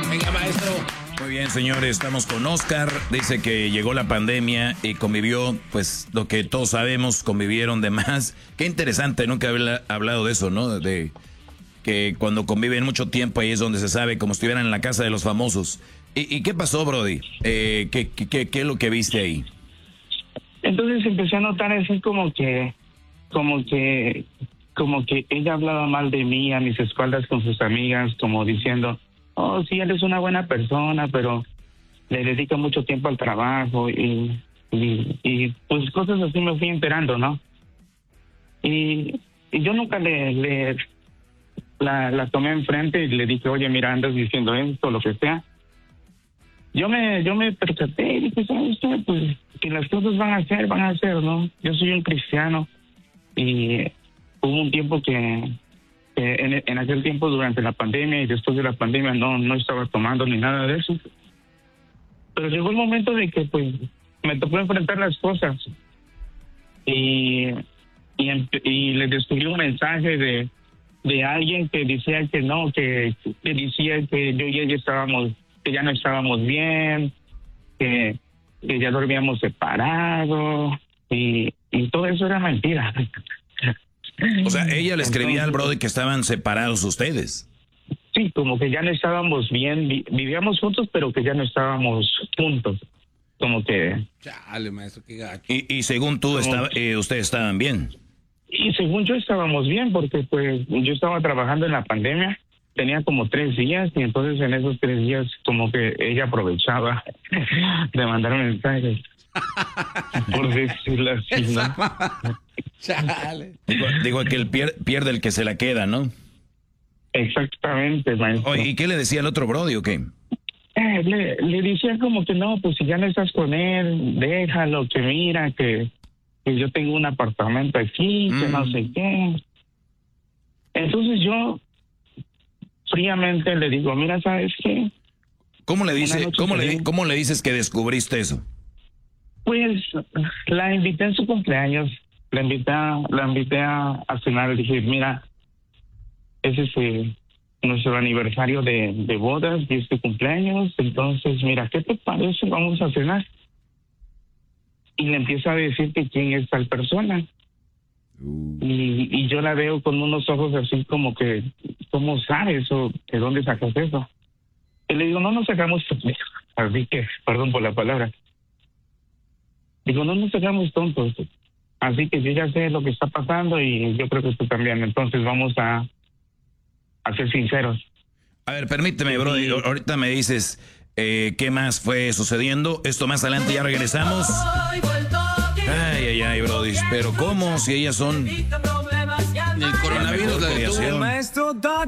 Venga, maestro. Muy bien, señores, estamos con Oscar. Dice que llegó la pandemia y convivió, pues, lo que todos sabemos, convivieron de más. Qué interesante, nunca había hablado de eso, ¿no? De que cuando conviven mucho tiempo ahí es donde se sabe, como si estuvieran en la casa de los famosos. ¿Y qué pasó, Brody? ¿Qué es lo que viste ahí? Entonces empecé a notar así como que ella hablaba mal de mí a mis espaldas con sus amigas, como diciendo, oh, sí, él es una buena persona, pero le dedica mucho tiempo al trabajo y pues cosas así me fui enterando, ¿no? Y yo nunca la tomé enfrente y le dije, oye, mira, andas diciendo esto, lo que sea. Yo me percaté y dije, ¿sabes qué? Pues que las cosas van a ser, ¿no? Yo soy un cristiano y hubo un tiempo que en aquel tiempo durante la pandemia y después de la pandemia no estaba tomando ni nada de eso. Pero llegó el momento de que pues me tocó enfrentar las cosas y le descubrí un mensaje de alguien que decía que no, que decía que yo y ella que ya no estábamos bien, que ya dormíamos separados y todo eso era mentira. O sea, ella le escribía al Brody que estaban separados ustedes. Sí, como que ya no estábamos bien, vivíamos juntos, pero que ya no estábamos juntos. Como que... Chale, maestro, qué gacho. Y según tú, ustedes estaban bien. Y según yo estábamos bien, porque pues yo estaba trabajando en la pandemia, tenía como 3 días, y entonces en esos 3 días como que ella aprovechaba de mandar mensajes. Por decirlo así, ¿no? Chale. Digo que el pierde el que se la queda, ¿no? Exactamente, maestro. Oye, ¿y qué le decía el otro Brody o qué? Le decía como que no, pues si ya no estás con él, déjalo, que mira, que yo tengo un apartamento aquí, que no sé qué. Entonces yo fríamente le digo, mira, ¿sabes qué? ¿Cómo le dices que descubriste eso? Pues la invité en su cumpleaños, la invité a cenar, le dije, mira, ese es nuestro aniversario de bodas y este cumpleaños, entonces mira, ¿qué te parece? Vamos a cenar. Y le empieza a decir que quién es tal persona. Y yo la veo con unos ojos así como que, ¿cómo sabes? ¿O de dónde sacas eso? Y le digo, no nos sacamos tontos. Así que, perdón por la palabra. Digo, no nos sacamos tontos. Así que yo ya sé lo que está pasando y yo creo que tú también. Entonces vamos a ser sinceros. A ver, permíteme, Brody. Ahorita me dices qué más fue sucediendo. Esto más adelante, ya regresamos. Ay, Brody. Pero ¿cómo? Si ellas son... El coronavirus la detuvo. Maestro